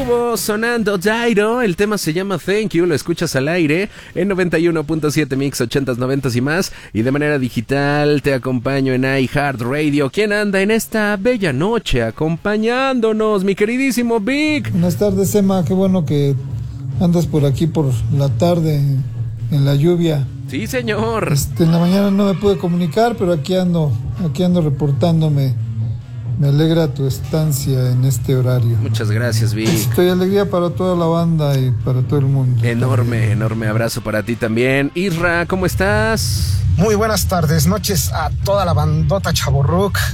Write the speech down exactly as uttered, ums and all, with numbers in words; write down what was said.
estuvo sonando Dairo, el tema se llama Thank You, lo escuchas al aire en noventa y uno punto siete Mix, ochentas, noventas y más, y de manera digital te acompaño en iHeartRadio. ¿Quién anda en esta bella noche acompañándonos? Mi queridísimo Vic. Buenas tardes, Emma, qué bueno que andas por aquí por la tarde en la lluvia. Sí, señor. Este, en la mañana no me pude comunicar, pero aquí ando, aquí ando reportándome. Me alegra tu estancia en este horario. Muchas gracias, Vic. Estoy alegría para toda la banda y para todo el mundo. Enorme, también. enorme abrazo para ti también. Isra, ¿cómo estás? Muy buenas tardes, noches a toda la bandota Chavorruc.